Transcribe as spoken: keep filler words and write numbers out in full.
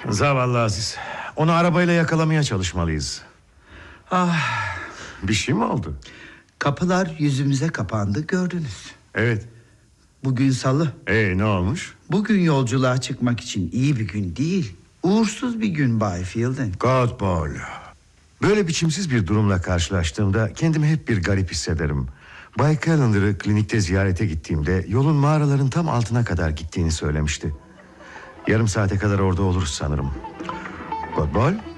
Zavallı Aziz. Onu arabayla yakalamaya çalışmalıyız. Ah, Bir şey mi oldu? kapılar yüzümüze kapandı, gördünüz. Evet. Bugün salı. Ee, ne olmuş? Bugün yolculuğa çıkmak için iyi bir gün değil. Uğursuz bir gün Bay Fielding. Godball. Böyle biçimsiz bir durumla karşılaştığımda kendimi hep bir garip hissederim. Bay Calendar'ı klinikte ziyarete gittiğimde yolun mağaraların tam altına kadar gittiğini söylemişti. Yarım saate kadar orada oluruz sanırım. Godball?